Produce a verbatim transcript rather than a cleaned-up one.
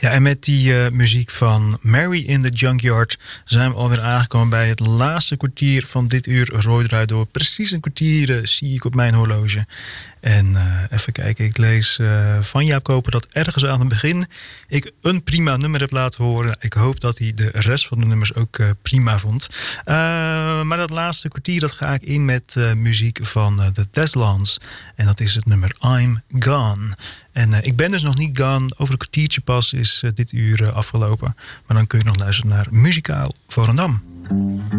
Ja, en met die uh, muziek van Mary in the Junkyard zijn we alweer aangekomen bij het laatste kwartier van dit uur Roy Draait Door. Precies een kwartier uh, zie ik op mijn horloge. En uh, even kijken, ik lees uh, van Jaap Koper dat ergens aan het begin ik een prima nummer heb laten horen. Ik hoop dat hij de rest van de nummers ook uh, prima vond. Uh, maar dat laatste kwartier dat ga ik in met uh, muziek van uh, The Teslans. En dat is het nummer I'm Gone. En uh, ik ben dus nog niet gone. Over een kwartiertje pas is uh, dit uur uh, afgelopen. Maar dan kun je nog luisteren naar Muzikaal Volendam.